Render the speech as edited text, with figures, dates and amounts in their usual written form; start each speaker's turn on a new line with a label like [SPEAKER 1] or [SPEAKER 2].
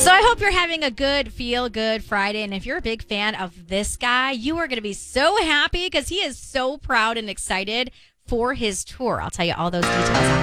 [SPEAKER 1] So I hope you're having a good, feel-good Friday. And if you're a big fan of this guy, you are going to be so happy because he is so proud and excited for his tour. I'll tell you all those details.